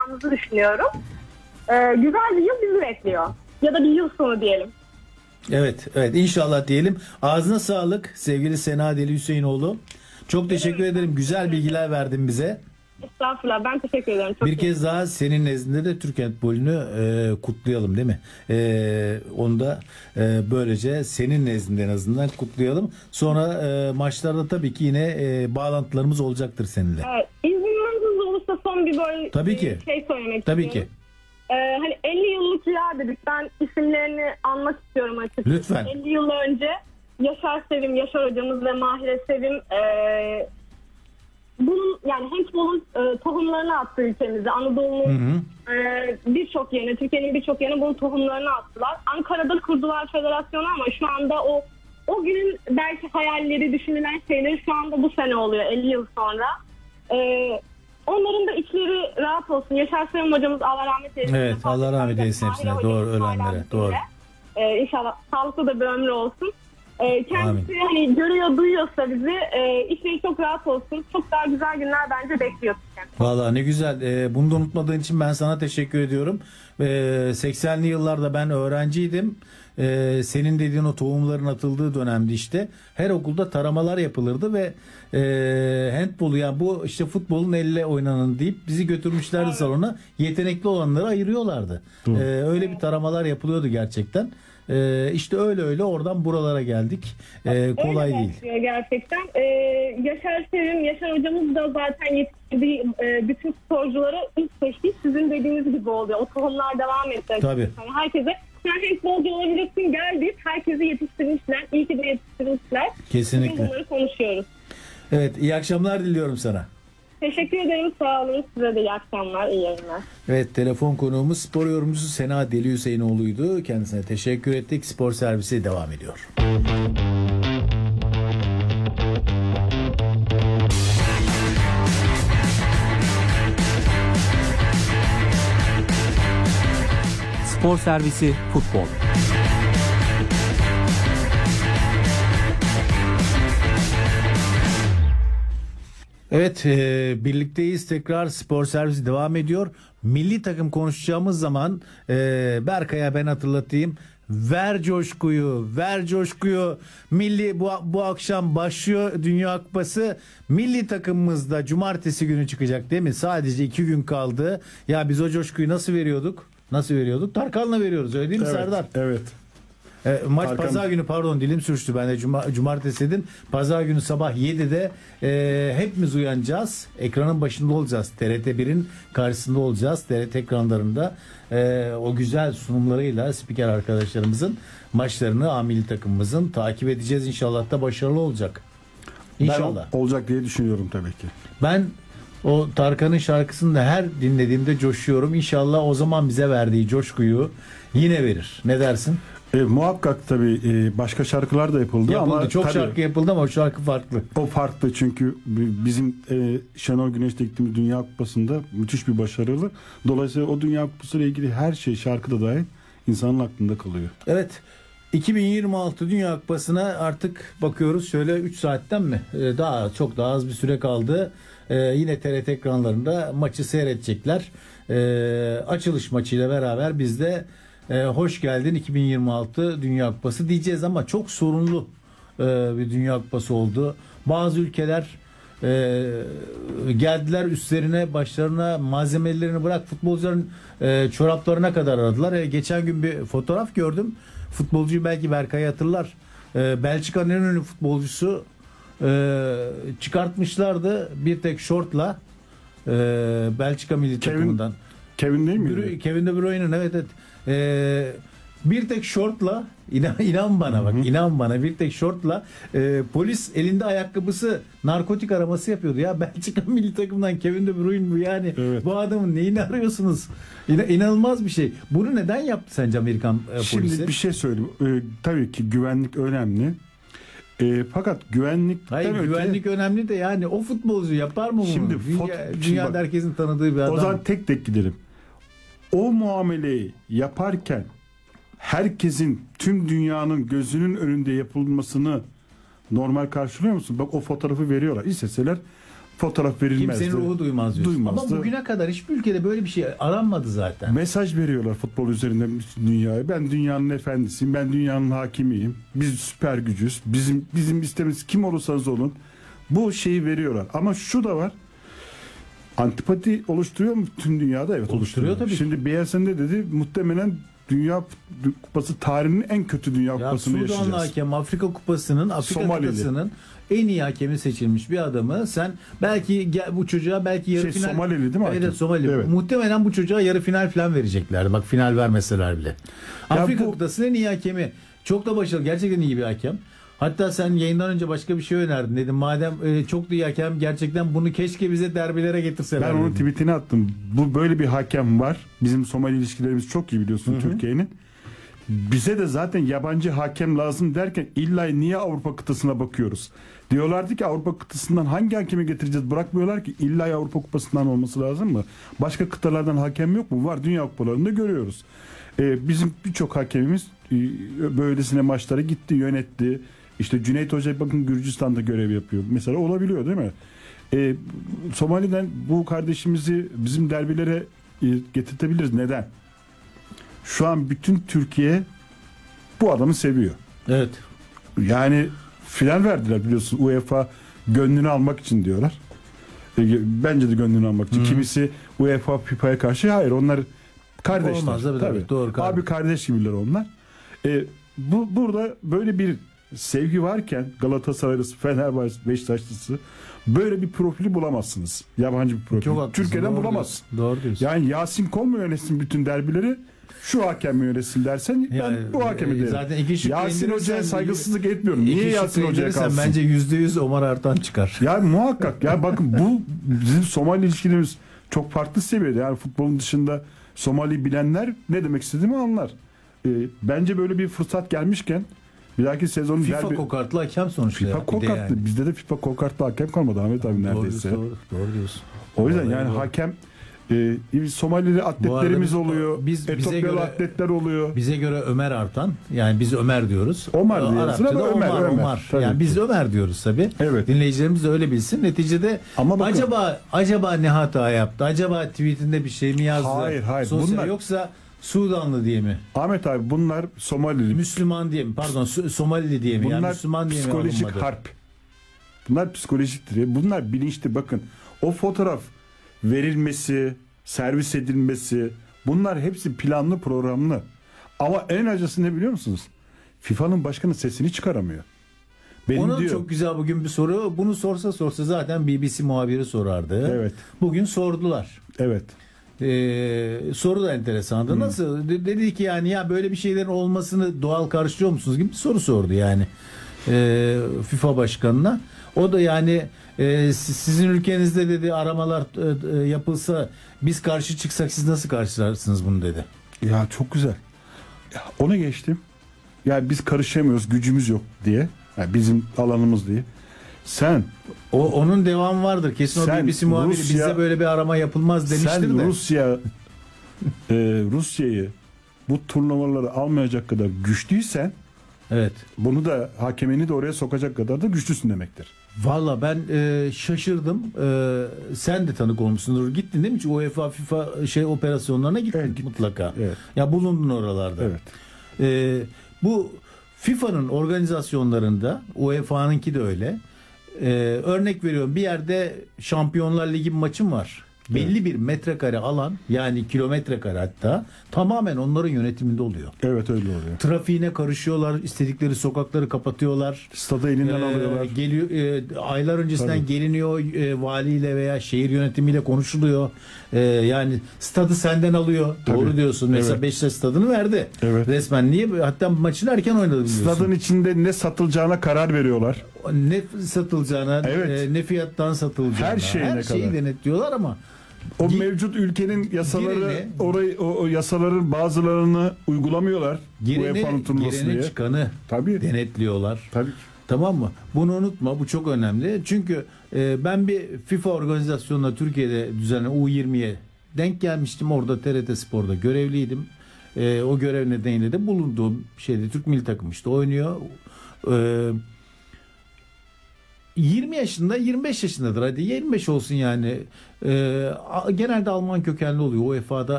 olacağımızı düşünüyorum. Güzel bir yıl bizi bekliyor. Ya da bir yıl sonu diyelim. Evet, evet inşallah diyelim. Ağzına sağlık sevgili Sena Deli Hüseyinoğlu. Çok teşekkür ederim. Güzel bilgiler verdin bize. Estağfurullah, ben teşekkür ederim. Çok bir kez daha senin nezdinde de Türk Handbolü'nü kutlayalım değil mi? Onu da böylece senin nezdinde en azından kutlayalım. Sonra maçlarda tabii ki yine bağlantılarımız olacaktır seninle. Evet, İzniniz olursa son bir böyle tabii ki. Şey söylemek tabii istiyorum. Ki. Hani 50 yıllık rüya dedik. Ben isimlerini anmak istiyorum açıkçası. Lütfen. 50 yıl önce Yaşar Sevim, Yaşar hocamız ve Mahire Sevim bunun yani handbolun tohumlarını attı ülkemize. Anadolu'nun birçok yerine, Türkiye'nin birçok yerine bunun tohumlarını attılar. Ankara'da kurdular federasyonu ama şu anda o günün belki hayalleri, düşünülen şeyleri şu anda bu sene oluyor 50 yıl sonra. Onların da içleri rahat olsun. Yaşar Sevim hocamız Allah rahmet eylesin. Evet, Allah rahmet eylesin hepsine. Doğru, ölenlere. Doğru. İnşallah sağlıklı da bir ömrü olsun. Kendisi hani görüyor, duyuyorsa bizi içleri çok rahat olsun. Çok daha güzel günler bence bekliyor. Vallahi ne güzel. Bunu da unutmadığın için ben sana teşekkür ediyorum. 80'li yıllarda ben öğrenciydim. Senin dediğin o tohumların atıldığı dönemde işte her okulda taramalar yapılırdı ve handbolu yani bu işte futbolun elle oynanın deyip bizi götürmüşlerdi salona. Yetenekli olanları ayırıyorlardı. Öyle bir taramalar yapılıyordu gerçekten. İşte öyle oradan buralara geldik. Kolay değil. Gerçekten. Yaşar Sevim, Yaşar hocamız da zaten yetiştirdiği bütün sporculara ilk seçtiği sizin dediğiniz gibi oluyor. O tohumlar devam etti. Tabii. Yani herkese sen handbolcu olabilirsin gel deyip herkesi yetiştirmişler. İyi ki de yetiştirmişler. Kesinlikle. Bugün bunları konuşuyoruz. Evet, iyi akşamlar diliyorum sana. Teşekkür ederim, sağ olun. Size de iyi akşamlar, iyi yayınlar. Evet, telefon konuğumuz spor yorumcusu Sena Deli Hüseyinoğlu'ydu. Kendisine teşekkür ettik. Spor servisi devam ediyor. Spor servisi futbol. Evet, birlikteyiz tekrar spor servisi devam ediyor. Milli takım konuşacağımız zaman Berkay'a ben hatırlatayım. Ver coşkuyu, ver coşkuyu. Milli bu akşam başlıyor Dünya Kupası. Milli takımımızda cumartesi günü çıkacak değil mi? Sadece 2 gün kaldı. Ya biz o coşkuyu nasıl veriyorduk? Nasıl veriyorduk? Tarkan'la veriyoruz öyle değil mi Serdar? Evet. Maç Tarkan... pazar günü dilim sürçtü ben de cumartesi dedim. Pazar günü sabah 7'de hepimiz uyanacağız. Ekranın başında olacağız. TRT1'in karşısında olacağız. TRT ekranlarında o güzel sunumlarıyla spiker arkadaşlarımızın maçlarını A milli takımımızın takip edeceğiz. İnşallah da başarılı olacak. İnşallah. Ben olacak diye düşünüyorum tabii ki. Ben o Tarkan'ın şarkısını da her dinlediğimde coşuyorum. İnşallah o zaman bize verdiği coşkuyu yine verir. Ne dersin? Muhakkak tabii başka şarkılar da yapıldı ama çok tabii, şarkı yapıldı ama o şarkı farklı. O farklı çünkü bizim Şenol Güneş'le gittiğimiz Dünya Kupası'nda müthiş bir başarılı. Dolayısıyla o Dünya Kupası ile ilgili her şey şarkıda dahil insanın aklında kalıyor. Evet. 2026 Dünya Kupası'na artık bakıyoruz şöyle 3 saatten mi? Çok daha az bir süre kaldı. Yine TRT ekranlarında maçı seyredecekler. Açılış maçıyla beraber biz de hoş geldin 2026 Dünya Kupası diyeceğiz ama çok sorunlu bir Dünya Kupası oldu. Bazı ülkeler geldiler üstlerine, başlarına malzemelerini bırak futbolcuların çoraplarına kadar aradılar. Geçen gün bir fotoğraf gördüm. Futbolcuyu belki Berkay hatırlar. Belçika'nın en ünlü futbolcusu çıkartmışlardı bir tek şortla Belçika milli takımından. Kevin değil mi? Kevin De Bruyne'nin evet. Bir tek şortla inan bana bak inan bana bir tek şortla polis elinde ayakkabısı narkotik araması yapıyordu ya Belçika milli takımdan Kevin De Bruyne bu yani bu adamın neyini arıyorsunuz inanılmaz bir şey bunu neden yaptı sence Amerikan polisi? Şimdi bir şey söyleyeyim tabii ki güvenlik önemli fakat güvenlik önemli de yani o futbolcu yapar mı bunu? Şimdi dünyada herkesin tanıdığı bir adam. O zaman tek tek gidelim. O muameleyi yaparken herkesin tüm dünyanın gözünün önünde yapılmasını normal karşılıyor musun? Bak o fotoğrafı veriyorlar. İsteseler fotoğraf verilmezdi. Kimsenin ruhu duymaz diyorsun. Duymazdı. Ama bugüne kadar hiçbir ülkede böyle bir şey aranmadı zaten. Mesaj veriyorlar futbol üzerinden bütün dünyaya. Ben dünyanın efendisiyim, ben dünyanın hakimiyim. Biz süper gücüz. Bizim istemiz kim olursanız olun. Bu şeyi veriyorlar. Ama şu da var. Antipati oluşturuyor mu tüm dünyada? Evet, Oluşturuyor tabii ki. Şimdi BSN de dedi, muhtemelen Dünya Kupası tarihinin en kötü Dünya Ya Kupası'nı Sudanlı yaşayacağız. hakem Afrika Kupası'nın Somalili. kıtasının en iyi hakemi seçilmiş bir adamı sen belki bu çocuğa belki yarı final Somalili değil mi hakem? Evet, Somali. Evet. Muhtemelen bu çocuğa yarı final falan vereceklerdi. Bak final vermeseler bile. Afrika bu- kıtasının en iyi hakemi. Çok da başarılı. Gerçekten iyi bir hakem. Hatta sen yayından önce başka bir şey önerdin dedim. Madem çok da iyi hakem gerçekten bunu keşke bize derbilere getirseler. Ben onun dedim. tweetini attım. Bu böyle bir hakem var. Bizim Somali ilişkilerimiz çok iyi biliyorsun Türkiye'nin. Bize de zaten yabancı hakem lazım derken illa niye Avrupa kıtasına bakıyoruz? Diyorlardı ki Avrupa kıtasından hangi hakemi getireceğiz? Bırakmıyorlar ki illa Avrupa kupasından olması lazım mı? Başka kıtalardan hakem yok mu? Var, Dünya Kupalarında görüyoruz. Bizim birçok hakemimiz böylesine maçlara gitti, yönetti. İşte Cüneyt Hoca bakın Gürcistan'da görev yapıyor. Mesela olabiliyor değil mi? Somali'den bu kardeşimizi bizim derbilere getirtebiliriz. Neden? Şu an bütün Türkiye bu adamı seviyor. Evet. Yani filan verdiler biliyorsun, UEFA gönlünü almak için diyorlar. Bence de gönlünü almak için. Kimisi UEFA FIFA'ya karşı, hayır, onlar kardeşler. Olmaz, tabii. Doğru, kardeş. Abi kardeş gibiler onlar. Burada böyle bir sevgi varken Galatasaraylısı, Fenerbahçe, Beşiktaşlısı böyle bir profili bulamazsınız. Yabancı bir profil. Çok haklısın, Türkiye'den doğru bulamazsın. diyorsun, doğru diyorsun. Yani Yasin Kol mu yönetsin bütün derbileri? Şu hakem mi yönetsin dersen Yani, ben bu hakemi derim. zaten iki şıkkı Yasin indirirsen- Hoca'ya saygısızlık etmiyorum. Niye İki Yasin şıkkı Hoca'ya indirirsen kalsın? bence %100 Omar Artan çıkar. Ya muhakkak. Ya bakın bu bizim Somali ilişkilerimiz çok farklı seviyede. Yani futbolun dışında Somali bilenler ne demek istediğimi anlar. Bence böyle bir fırsat gelmişken bir dahaki sezonun FIFA kokartlı hakem sonuçta. FIFA ya, bir de kokartlı. yani. Bizde de FIFA kokartlı hakem kalmadı Ahmet abi neredeyse. Doğru diyorsun. O yüzden Vallahi yani doğru. hakem Somalili atletlerimiz biz- oluyor. bize Etiyopyalı göre- atletler oluyor. Bize göre Ömer Artan, yani biz Ömer diyoruz. Omar diye yazılır Arapçada ama Ömer. Omar. Tabii Yani ki. biz Ömer diyoruz tabii. Evet. Dinleyicilerimiz de öyle bilsin. Neticede Ama bakın- acaba ne hata yaptı? Acaba tweetinde bir şey mi yazdı? Hayır. Sosyal, yoksa Sudanlı diye mi? Ahmet abi bunlar Somalili. Müslüman diye mi? Pardon, Somalili diye mi? Yani Bunlar Müslüman diye mi psikolojik alınmadı? harp. Bunlar psikolojiktir. Bunlar bilinçli. Bakın o fotoğraf verilmesi, servis edilmesi, bunlar hepsi planlı, programlı. Ama en acısı ne biliyor musunuz? FIFA'nın başkanı sesini çıkaramıyor. Benim Ona diyor. çok güzel bugün bir soru. Bunu sorsa zaten BBC muhabiri sorardı. Evet. Bugün sordular. Evet. Soru da enteresandı. Nasıl? Dedi ki yani ya böyle bir şeylerin olmasını doğal karşılıyor musunuz gibi bir soru sordu yani FIFA başkanına. O da yani sizin ülkenizde dedi aramalar yapılsa biz karşı çıksak siz nasıl karşılarsınız bunu dedi. Ya çok güzel. Ya ona geçtim. Ya biz karışamıyoruz, gücümüz yok diye. Yani bizim alanımız diye. Sen Onun devamı vardır. Kesin o Sen BBC muhabiri Rusya- bizde böyle bir arama yapılmaz demiştir Sen de. Rusya'yı bu turnuvaları almayacak kadar güçlüysen Evet. bunu da hakemini de oraya sokacak kadar da güçlüsün demektir. Valla ben şaşırdım. Sen de tanık olmuşsundur. Gittin değil mi? Hiç UEFA, FIFA operasyonlarına gittin Evet, gittim. mutlaka. Evet. Ya bulundun oralarda. Evet. Bu FIFA'nın organizasyonlarında UEFA'nınki de öyle. Örnek veriyorum, bir yerde Şampiyonlar Ligi maçım var. Belli bir metrekare alan, yani kilometre kare hatta, tamamen onların yönetiminde oluyor. Evet, öyle oluyor. Trafiğine karışıyorlar, istedikleri sokakları kapatıyorlar. Stadı elinden alıyorlar. Geliyor, aylar öncesinden Tabii. geliniyor, valiyle veya şehir yönetimiyle konuşuluyor. Yani stadı senden alıyor. Tabii. Doğru diyorsun. Mesela Evet. Beşiktaş stadını verdi. Evet. Resmen niye? Hatta maçını erken oynadı biliyorsun. Stadın içinde ne satılacağına karar veriyorlar. Ne satılacağına, Evet. ne fiyattan satılacağına, Her şeyine şeyi kadar. denetliyorlar ama O Gi- mevcut ülkenin yasaları, Gireni- o yasaların bazılarını uygulamıyorlar. UEFA'nın turnuvası gireni diye. çıkanı Tabii. denetliyorlar. Tabii. Tamam mı? Bunu unutma. Bu çok önemli. Çünkü ben bir FIFA organizasyonuna Türkiye'de düzenlenen U20'ye denk gelmiştim. Orada TRT Spor'da görevliydim. O görev nedeniyle de bulunduğum şeyde Türk milli takımı işte oynuyor. 20 yaşında, 25 yaşındadır, hadi 25 olsun yani. Genelde Alman kökenli oluyor UEFA'da.